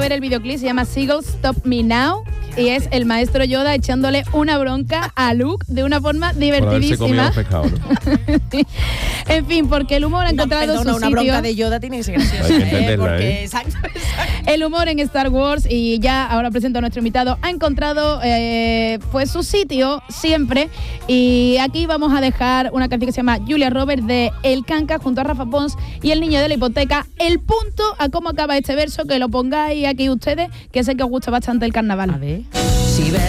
ver el videoclip, se llama Seagulls Stop Me Now. Y es el maestro Yoda echándole una bronca a Luke de una forma divertidísima. Pescado, ¿no? En fin, porque el humor ha encontrado su una sitio. bronca de Yoda tiene que ser graciosa. Hay que entenderla, Porque, exacto. El humor en Star Wars, y ya ahora presento a nuestro invitado, ha encontrado pues su sitio siempre. Y aquí vamos a dejar una canción que se llama Julia Roberts de El Canca junto a Rafa Pons y El Niño de la Hipoteca. El punto a cómo acaba este verso, que lo pongáis aquí ustedes, que sé que os gusta bastante el carnaval. A ver. Si ves